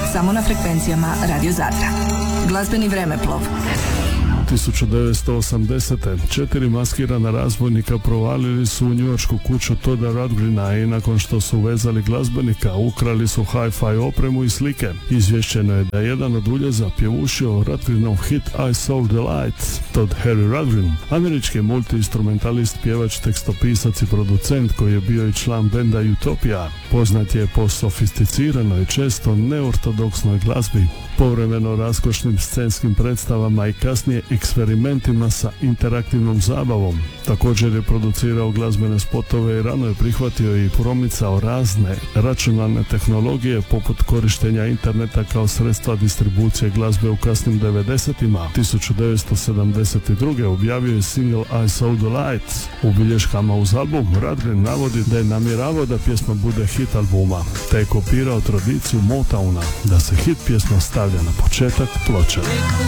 samo na frekvencijama Radio Zadra. Glazbeni vremeplov. 1980. 4 maskirana razbojnika provalili su u njujoršku kuću Todda Rundgrena i nakon što su vezali glazbenika, ukrali su hi-fi opremu i slike. Izvješćeno je da je jedan od uljeza pjevušio Rundgrenov hit I Saw the Light. Todd Harry Rundgren, američki multi-instrumentalist, pjevač, tekstopisac i producent koji je bio i član benda Utopia, poznat je po sofisticiranoj, često neortodoksnoj glazbi, povremeno raskošnim scenskim predstavama i kasnije eksperimentima sa interaktivnom zabavom. Također je producirao glazbene spotove i rano je prihvatio i promicao razne računalne tehnologije poput korištenja interneta kao sredstva distribucije glazbe u kasnim 90-ima. 1972. objavio je single I Saw the Light. U bilješkama uz album Rundgren navodi da je namjeravao da pjesma bude hit albuma, te je kopirao tradiciju Motowna da se hit pjesma stavlja na početak ploče.